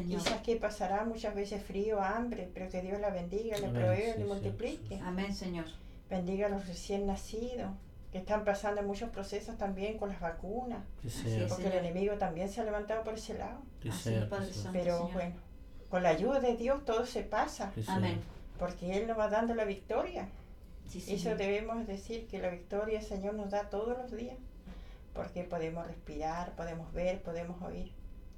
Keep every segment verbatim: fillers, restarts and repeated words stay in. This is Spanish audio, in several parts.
Quizás que pasará muchas veces frío, hambre, pero que Dios la bendiga, le provea, le multiplique. Amén, Señor. Bendiga a los recién nacidos, que están pasando muchos procesos también con las vacunas, Sí, porque el enemigo también se ha levantado por ese lado. Así es, Padre Santo, pero Señor. bueno, con la ayuda de Dios todo se pasa, Amén. porque Él nos va dando la victoria. Sí, Eso debemos decir, que la victoria el Señor nos da todos los días, porque podemos respirar, podemos ver, podemos oír.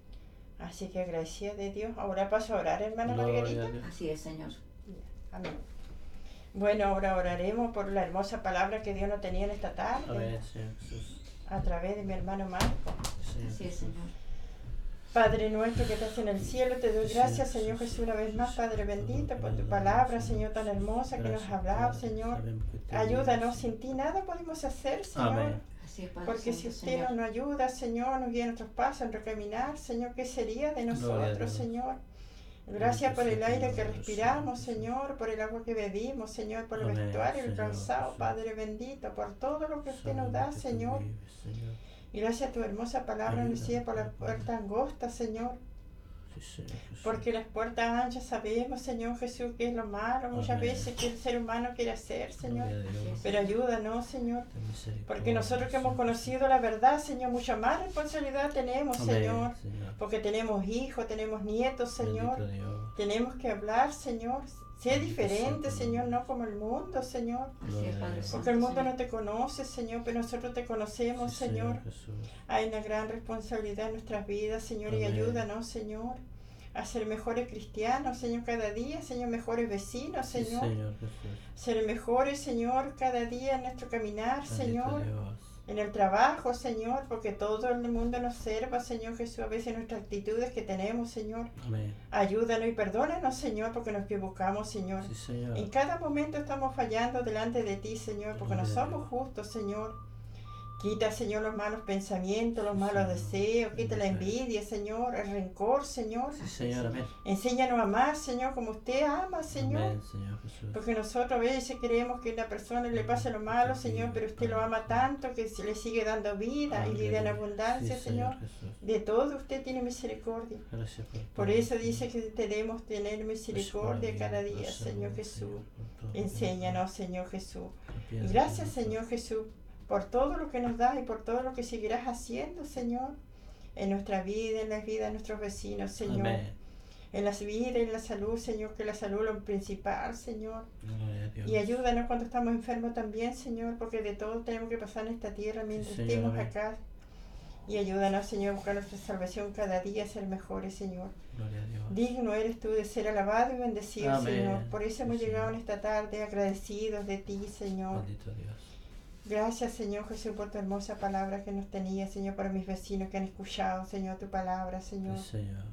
Así que agradecida de Dios. Ahora paso a orar, hermana Margarita. Así es, Señor. Amén. Bueno, ahora oraremos por la hermosa palabra que Dios nos tenía en esta tarde. Amén, Señor Jesús. A través de mi hermano Marco. Así es, Señor. Padre nuestro que estás en el cielo, te doy gracias, Señor Jesús, una vez más, Padre bendito, por tu palabra, Señor, tan hermosa que nos has hablado, Señor. Ayúdanos, sin ti nada podemos hacer, Señor. Amén. Así es, Padre Porque Santo, si usted Señor. no nos ayuda, Señor, nos guía nuestros pasos en recaminar, Señor, ¿qué sería de nosotros, Señor? Gracias por el aire que respiramos, Señor, por el agua que bebimos, Señor, por el Amén, vestuario, el Señor, calzado, sí. Padre bendito, por todo lo que usted nos da, Solamente tú Señor. vives, Señor. Y gracias a tu hermosa palabra, Ayúdanos, nos decía, por la Padre. puerta angosta, Señor. Sí, Señor Jesús. Porque las puertas anchas sabemos, Señor Jesús, que es lo malo muchas Amén. veces que el ser humano quiere hacer, Señor. Gloria a Dios. Pero ayúdanos, Señor. Ten misericordia, Porque nosotros que hemos Señor. conocido la verdad, Señor, mucha más responsabilidad tenemos, Amén, Señor. Señor. Porque tenemos hijos, tenemos nietos, Señor. Bendito Dios. Tenemos que hablar, Señor. Sé Bendito diferente, sea tu Señor, nombre. no como el mundo, Señor. Así es, Padre Santo, Porque el mundo Señor. no te conoce, Señor, pero nosotros te conocemos, Sí, Señor. Jesús. Hay una gran responsabilidad en nuestras vidas, Señor, y Amén. ayúdanos, Señor, a ser mejores cristianos, Señor, cada día, Señor, mejores vecinos, Sí, Señor. Señor Jesús. Ser mejores, Señor, cada día en nuestro caminar, Bendito Señor. Dios. En el trabajo, Señor, porque todo el mundo nos observa, Señor Jesús, a veces nuestras actitudes que tenemos, Señor. Amén. Ayúdanos y perdónanos, Señor, porque nos equivocamos, Señor. Sí, Señor. En cada momento estamos fallando delante de ti, Señor, porque no Gloria a somos Dios. justos, Señor. Quita, Señor, los malos pensamientos, los Sí, malos Señor. deseos, quita la Amén. envidia, Señor, el rencor, Señor. Sí, Señor. Amén. Enséñanos a amar, Señor, como usted ama, Señor. Amén, Señor Jesús. Porque nosotros a veces creemos que a una persona le pasa lo malo, Señor, pero usted lo ama tanto que se le sigue dando vida y vida en abundancia, Sí, Señor. Jesús. De todo usted tiene misericordia. Gracias por Por todo. eso dice que debemos tener misericordia Pues, cada por día, salud, Señor Jesús. por todo. Enséñanos, Señor Jesús. Y Confianza, gracias, Señor Jesús, por todo lo que nos das y por todo lo que seguirás haciendo, Señor, en nuestra vida, en la vida de nuestros vecinos, Señor. Amén. En las vidas, en la salud, Señor, que la salud es lo principal, Señor. Gloria a Dios. Y ayúdanos cuando estamos enfermos también, Señor, porque de todo tenemos que pasar en esta tierra mientras Señor, estemos amén. acá. Y ayúdanos, Señor, a buscar nuestra salvación cada día, a ser mejores, Señor. Gloria a Dios. Digno eres tú de ser alabado y bendecido, Amén. Señor. Por eso hemos Sí, llegado en Señor. esta tarde agradecidos de ti, Señor. Bendito Dios. Gracias, Señor Jesús, por tu hermosa palabra que nos tenía, Señor, para mis vecinos que han escuchado, Señor, tu palabra, Señor. Sí, Señor.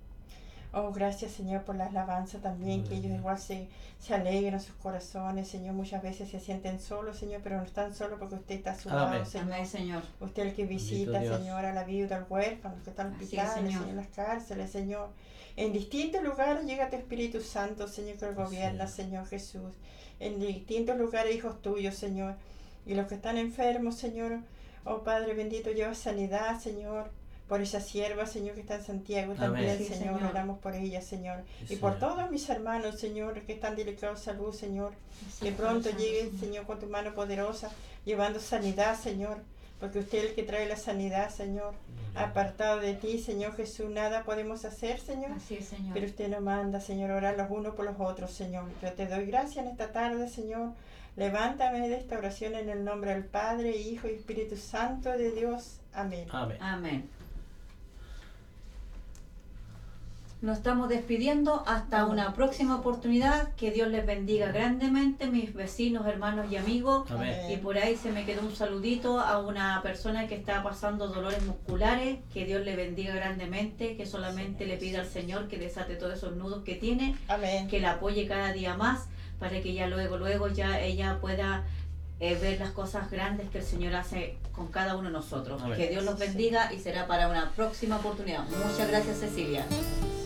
Oh, gracias, Señor, por las alabanzas también, que ellos igual se, se alegran en sus corazones, Señor. Muchas veces se sienten solos, Señor, pero no están solos porque usted está a su lado, Amén. Señor. Amén, Señor. Usted es el que visita, Bendito Dios. Señor, a la viuda, al huérfano, los que están en Así es, hospitales, Señor. Señor, en las cárceles, Señor. En distintos lugares llega tu Espíritu Santo, Señor, que gobierna, es. Señor Jesús. En distintos lugares, hijos tuyos, Señor. Y los que están enfermos, Señor, oh Padre bendito, lleva sanidad, Señor. Por esa sierva, Señor, que está en Santiago también, Amén. Sí, Señor. Señor. Oramos por ella, Señor. Sí, Y por Señor. todos mis hermanos, Señor, que están delicados de salud, Señor. Así Que es, pronto Padre Santo, llegue, Señor, con tu mano poderosa, llevando sanidad, Señor. Porque usted es el que trae la sanidad, Señor. Gloria. Apartado de ti, Señor Jesús, nada podemos hacer, Señor. Así es, Señor. Pero usted nos manda, Señor, orar los unos por los otros, Señor. Yo te doy gracias en esta tarde, Señor. Levántame de esta oración en el nombre del Padre, Hijo y Espíritu Santo de Dios. Amén. Amén. Amén. Nos estamos despidiendo hasta Amén. una próxima oportunidad. Que Dios les bendiga grandemente, mis vecinos, hermanos y amigos. Amén. Y por ahí se me quedó un saludito a una persona que está pasando dolores musculares. Que Dios le bendiga grandemente, que solamente le pida al Señor que desate todos esos nudos que tiene, Amén. que la apoye cada día más, para que ya luego, luego ya ella pueda eh, ver las cosas grandes que el Señor hace con cada uno de nosotros. Amén. Que Dios los bendiga y será para una próxima oportunidad. Muchas gracias, Cecilia.